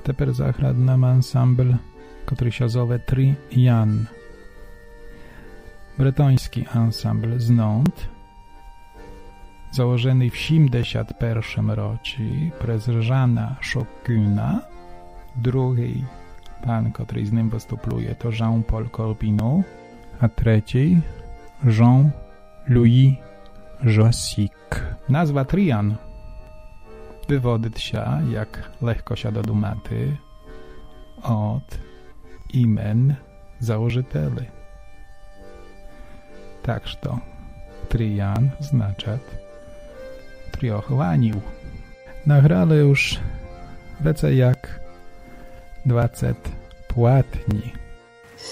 Тепер заград нам ансамбль, котрий się zove Tri Jan. Bretoński ансамбль Znąd, założony w 71 roku przez Żana Szokuna. Drugi pan, który z nim występuje, to Jean-Paul Corbineau, a trzeci Jean-Louis Jossic. Nazwa Trian wywodzi się, jak lekko się dodumaty, od imen założycieli. Tak, że Trian znaczy triochłanił. Nagrali już więcej jak 20 płatni.